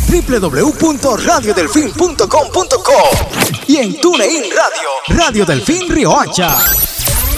www.radiodelfin.com.co y en TuneIn Radio, Radio Delfín Riohacha.